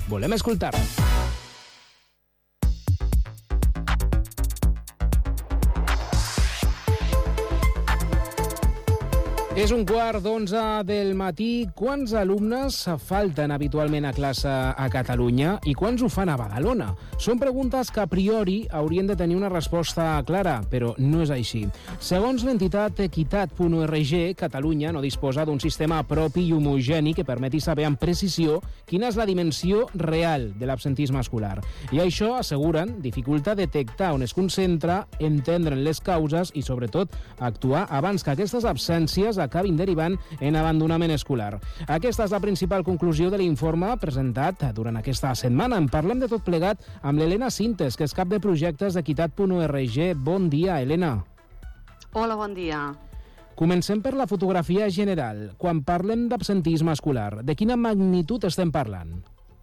Volem escoltar. És 1:15 del matí. Quants alumnes falten habitualment a classe a Catalunya i quants ho fan a Badalona? Són preguntes que a priori haurien de tenir una resposta clara, però no és així. Segons l'entitat equitat.org, Catalunya no disposa d'un sistema propi i homogeni que permeti saber amb precisió quina és la dimensió real de l'absentisme escolar. I això, asseguren, dificulta detectar on es concentra, entendre'n les causes i, sobretot, actuar abans que aquestes absències acabin derivant en abandonament escolar. Aquesta és la principal conclusió de l'informe presentat durant aquesta setmana. En parlem de tot plegat amb l'Helena Sintes, que és cap de projectes d'equitat.org. Bon dia, Helena. Hola, bon dia. Comencem per la fotografia general. Quan parlem d'absentisme escolar, de quina magnitud estem parlant?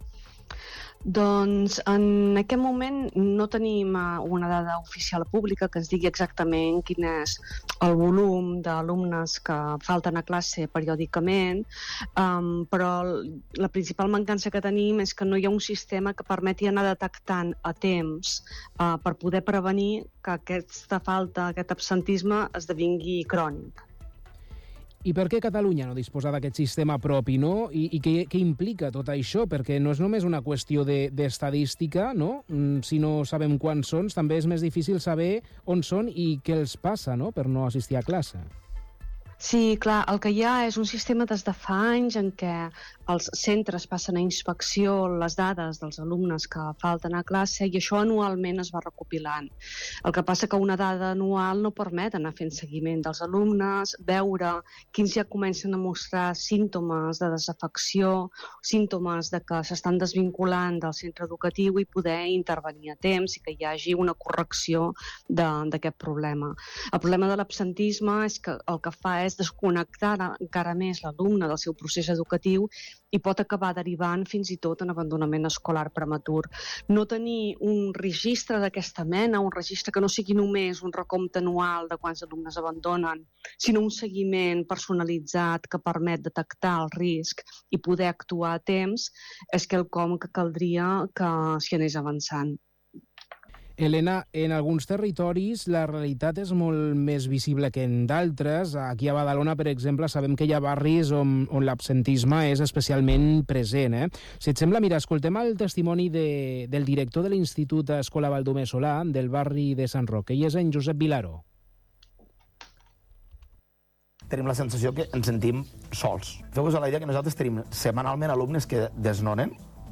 Doncs en aquest moment no tenim una dada oficial pública que ens digui exactament quin és el volum d'alumnes que falten a classe periòdicament, però la principal mancança que tenim és que no hi ha un sistema que permeti anar detectant a temps per poder prevenir que aquesta falta, aquest absentisme esdevingui crònic. I per què Catalunya no disposa d'aquest sistema propi, no? I què implica tot això? Perquè no és només una qüestió d'estadística, no? Si no sabem quants són, també és més difícil saber on són i què els passa, no?, per no assistir a classe. Sí, clar, el que hi ha és un sistema des de fa anys en què els centres passen a inspecció les dades dels alumnes que falten a classe i això anualment es va recopilant. El que passa que una dada anual no permet anar fent seguiment dels alumnes, veure quins ja comencen a mostrar símptomes de desafecció, símptomes de que s'estan desvinculant del centre educatiu i poder intervenir a temps i que hi hagi una correcció d'aquest problema. El problema de l'absentisme és que el que fa és desconnectar encara més l'alumne del seu procés educatiu i pot acabar derivant fins i tot en abandonament escolar prematur. No tenir un registre d'aquesta mena, un registre que no sigui només un recompte anual de quants alumnes abandonen, sinó un seguiment personalitzat que permet detectar el risc i poder actuar a temps, és quelcom que caldria que s'hi anés avançant. Helena, en alguns territoris la realitat és molt més visible que en d'altres. Aquí a Badalona, per exemple, sabem que hi ha barris on l'absentisme és especialment present. Si et sembla, mira, escoltem el testimoni del director de l'Institut Escola Baldomer Solà del barri de Sant Roc, ell és en Josep Vilaró. Tenim la sensació que ens sentim sols. Feu-vos a la idea que nosaltres tenim setmanalment alumnes que desnonen,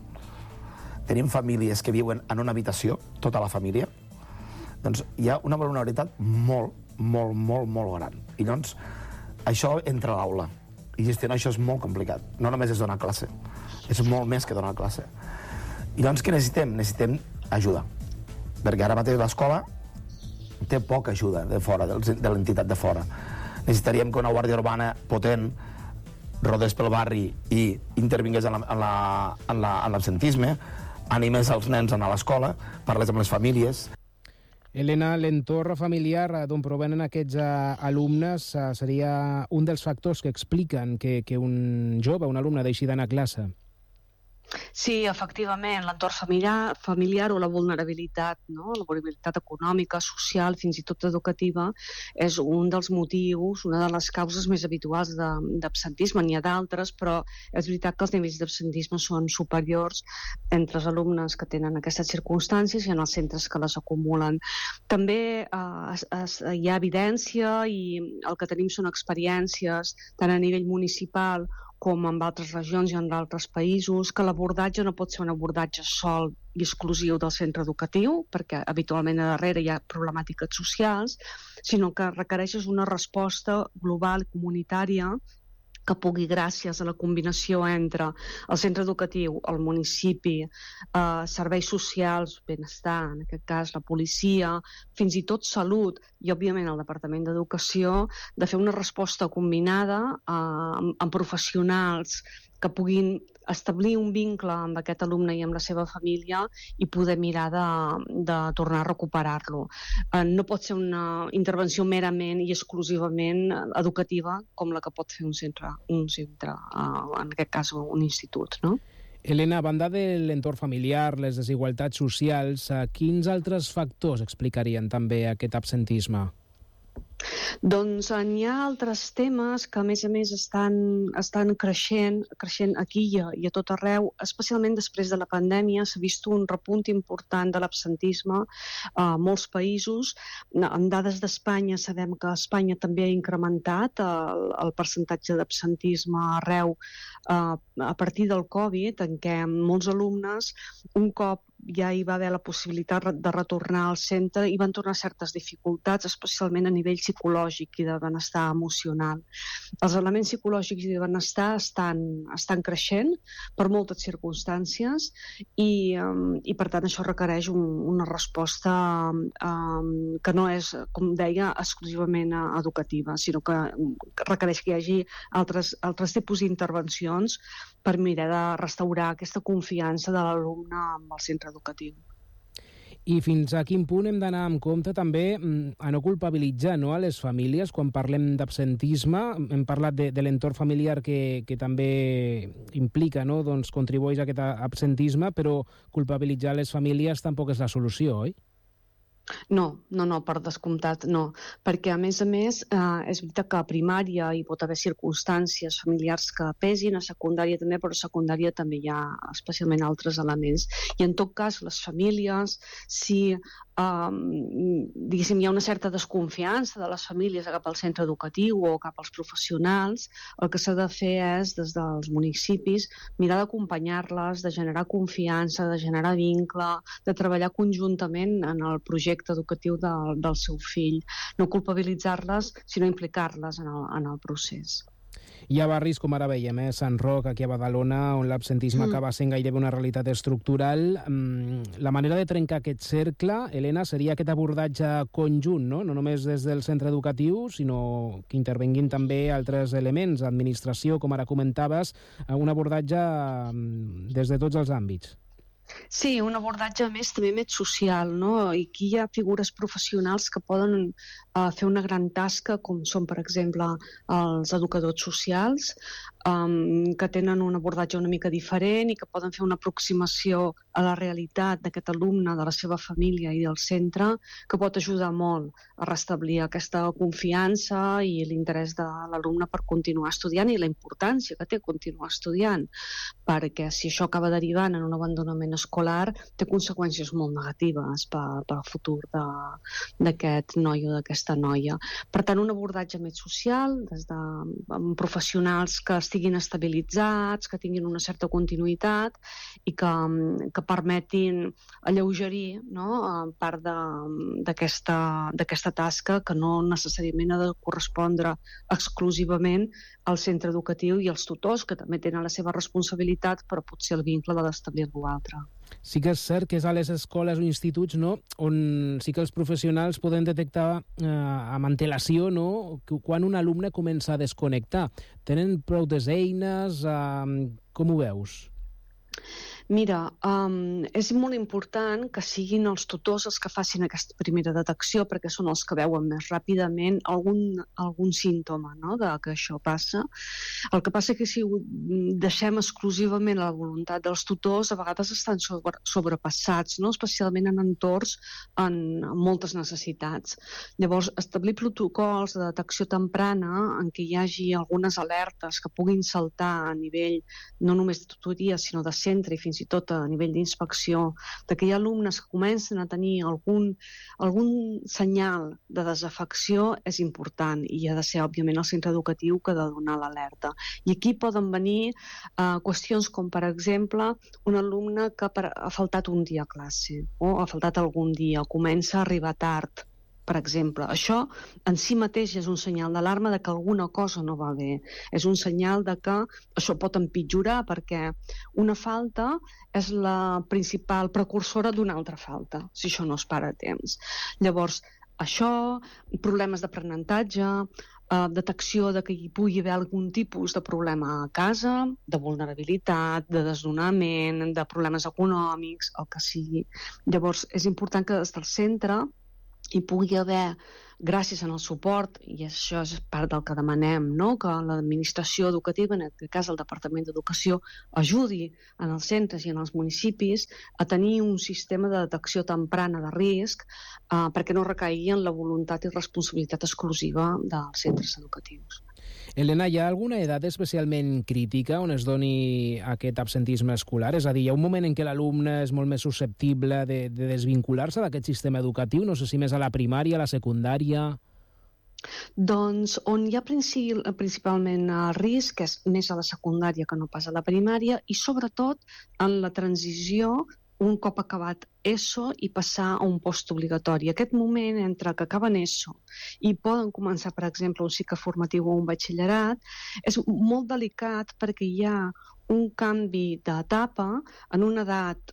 tenim famílies que viuen en una habitació, tota la família, doncs hi ha una vulnerabilitat molt gran. I doncs això entra a l'aula. I gestionar això és molt complicat. No només és donar classe, és molt més que donar classe. I doncs què necessitem? Necessitem ajuda. Perquè ara mateix l'escola té poca ajuda de fora, de l'entitat de fora. Necessitaríem que una guàrdia urbana potent rodés pel barri i intervingués en l'absentisme, animés els nens a anar a l'escola, parlés amb les famílies. Helena, l'entorn familiar d'on provenen aquests alumnes seria un dels factors que expliquen que un jove, un alumne, deixi d'anar a classe. Sí, efectivament, l'entorn familiar o la vulnerabilitat, no? La vulnerabilitat econòmica, social, fins i tot educativa, és un dels motius, una de les causes més habituals d'absentisme. N'hi ha d'altres, però és veritat que els nivells d'absentisme són superiors entre els alumnes que tenen aquestes circumstàncies i en els centres que les acumulen. També hi ha evidència i el que tenim són experiències tant a nivell municipal com en altres regions i en altres països, que l'abordatge no pot ser un abordatge sol i exclusiu del centre educatiu, perquè habitualment a darrere hi ha problemàtiques socials, sinó que requereix una resposta global i comunitària que pugui, gràcies a la combinació entre el centre educatiu, el municipi, serveis socials, benestar, en aquest cas la policia, fins i tot salut i, òbviament, el Departament d'Educació, de fer una resposta combinada amb professionals que puguin establir un vincle amb aquest alumne i amb la seva família i poder mirar de tornar a recuperar-lo. No pot ser una intervenció merament i exclusivament educativa com la que pot fer un centre, en aquest cas un institut, no? Helena, a banda de l'entorn familiar, les desigualtats socials, quins altres factors explicarien també aquest absentisme? Doncs hi ha altres temes que, a més, estan creixent aquí i a tot arreu, especialment després de la pandèmia. S'ha vist un repunt important de l'absentisme a molts països. Amb dades d'Espanya sabem que Espanya també ha incrementat el percentatge d'absentisme arreu a partir del Covid, en què molts alumnes, un cop ja hi va haver la possibilitat de retornar al centre, i van tornar certes dificultats, especialment a nivell psicològic i de benestar emocional. Els elements psicològics i de benestar estan creixent per moltes circumstàncies i per tant això requereix una resposta que no és, com deia, exclusivament educativa, sinó que requereix que hi hagi altres tipus d'intervencions per mirar de restaurar aquesta confiança de l'alumne amb el centre educatiu. I fins a quin punt hem d'anar amb compte també a no culpabilitzar, no, a les famílies quan parlem d'absentisme? Hem parlat de l'entorn familiar que també implica, no, doncs contribueix a aquest absentisme, però culpabilitzar les famílies tampoc és la solució, oi? No, per descomptat no, perquè a més és veritat que a primària hi pot haver circumstàncies familiars que pesin, a secundària també, però a secundària també hi ha especialment altres elements. I en tot cas, les famílies, si diguéssim, hi ha una certa desconfiança de les famílies cap al centre educatiu o cap als professionals, el que s'ha de fer és, des dels municipis, mirar d'acompanyar-les, de generar confiança, de generar vincle, de treballar conjuntament en el projecte educatiu del seu fill. No culpabilitzar-les, sinó implicar-les en el procés. Hi ha barris, com ara veiem, Sant Roc, aquí a Badalona, on l'absentisme acaba sent gairebé una realitat estructural. La manera de trencar aquest cercle, Helena, seria aquest abordatge conjunt, no només des del centre educatiu, sinó que intervenguin també altres elements, administració, com ara comentaves, un abordatge des de tots els àmbits. Sí, un abordatge també més social, no? I aquí hi ha figures professionals que poden fer una gran tasca, com són, per exemple, els educadors socials, que tenen un abordatge una mica diferent i que poden fer una aproximació a la realitat d'aquest alumne, de la seva família i del centre, que pot ajudar molt a restablir aquesta confiança i l'interès de l'alumne per continuar estudiant i la importància que té continuar estudiant, perquè si això acaba derivant en un abandonament escolar té conseqüències molt negatives pel futur d'aquest noi o d'aquesta noia. Per tant, un abordatge més social, des de professionals que estiguin estabilitzats, que tinguin una certa continuïtat i que permetin alleugerir, no, part d'aquesta tasca que no necessàriament ha de correspondre exclusivament al centre educatiu i als tutors, que també tenen la seva responsabilitat, però potser el vincle l'ha d'establir algú altre. Sí que és cert que és a les escoles o instituts, no, on sí que els professionals poden detectar amb antelació, no, quan un alumne comença a desconnectar. Tenen prou eines? Com ho veus? Mira, és molt important que siguin els tutors els que facin aquesta primera detecció, perquè són els que veuen més ràpidament algun símptoma, no?, de que això passa. El que passa és que si ho deixem exclusivament a la voluntat dels tutors, a vegades estan sobrepassats, no?, especialment en entorns amb moltes necessitats. Llavors, establir protocols de detecció temprana en què hi hagi algunes alertes que puguin saltar a nivell no només de tutoria, sinó de centre i fins i tot a nivell d'inspecció, que hi ha alumnes que comencen a tenir algun senyal de desafecció, és important i ha de ser, òbviament, el centre educatiu que ha de donar l'alerta. I aquí poden venir qüestions com, per exemple, un alumne que ha faltat un dia a classe o ha faltat algun dia, comença a arribar tard, per exemple. Això en si mateix és un senyal d'alarma de que alguna cosa no va bé. És un senyal de que això pot empitjorar, perquè una falta és la principal precursora d'una altra falta, si això no es para a temps. Llavors, això, problemes d'aprenentatge, detecció de que hi pugui haver algun tipus de problema a casa, de vulnerabilitat, de desnonament, de problemes econòmics, el que sigui. Llavors, és important que des del centre hi pugui haver gràcies al suport, i això és part del que demanem, no? Que l'administració educativa, en aquest cas el Departament d'Educació, ajudi en els centres i en els municipis a tenir un sistema de detecció temprana de risc perquè no recaigui en la voluntat i responsabilitat exclusiva dels centres educatius. Helena, hi ha alguna edat especialment crítica on es doni aquest absentisme escolar? És a dir, hi ha un moment en què l'alumne és molt més susceptible de desvincular-se d'aquest sistema educatiu? No sé si més a la primària, a la secundària... Doncs on hi ha principalment risc és més a la secundària que no pas a la primària i sobretot en la transició un cop acabat ESO i passar a un postobligatori. Aquest moment entre que acaben ESO i poden començar, per exemple, un cicle formatiu o un batxillerat, és molt delicat perquè hi ha un canvi d'etapa en una edat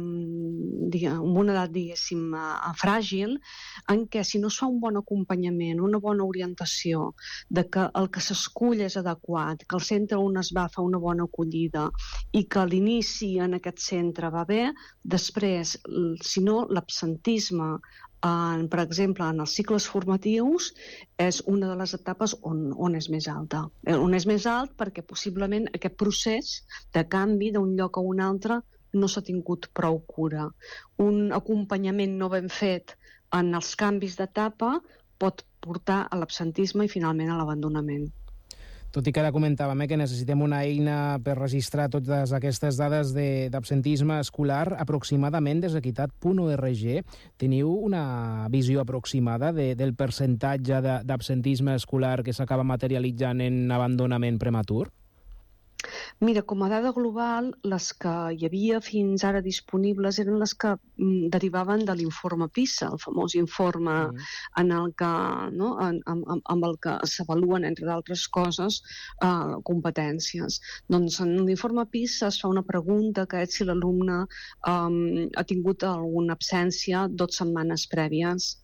diguéssim, fràgil, en què si no es fa un bon acompanyament, una bona orientació, de que el que s'escull és adequat, que el centre on es va fa una bona acollida i que l'inici en aquest centre va bé, després, si no, l'absentisme per exemple, en els cicles formatius és una de les etapes on és més alta. On és més alt perquè possiblement aquest procés de canvi d'un lloc a un altre no s'ha tingut prou cura. Un acompanyament no ben fet en els canvis d'etapa pot portar a l'absentisme i finalment a l'abandonament. Tot i que ara comentàvem que necessitem una eina per registrar totes aquestes dades d'absentisme escolar, aproximadament des d'equitat.org teniu una visió aproximada del percentatge d'absentisme escolar que s'acaba materialitzant en abandonament prematur? Mira, com a dada global, les que hi havia fins ara disponibles eren les que derivaven de l'informe PISA, el famós informe en el que, no, amb el que s'avaluen, entre d'altres coses, competències. Doncs en l'informe PISA es fa una pregunta que és si l'alumne ha tingut alguna absència 2 setmanes prèvies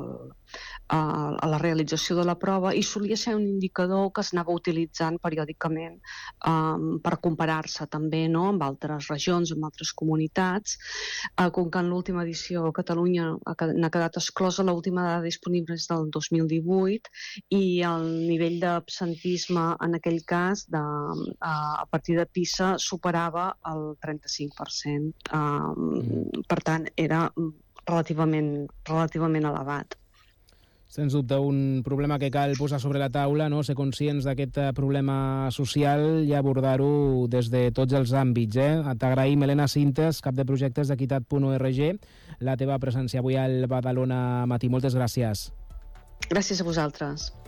a la realització de la prova i solia ser un indicador que es anava utilitzant periòdicament per comparar-se també amb altres regions, amb altres comunitats. Com que en l'última edició a Catalunya n'ha quedat exclosa, l'última dada disponible és del 2018 i el nivell d'absentisme en aquell cas a partir de PISA superava el 35%. Per tant, era relativament elevat. Sens dubte, un problema que cal posar sobre la taula, no? Ser conscients d'aquest problema social i abordar-ho des de tots els àmbits. T'agraïm, Helena Sintes, cap de projectes d'equitat.org, la teva presència avui al Badalona Matí. Moltes gràcies. Gràcies a vosaltres.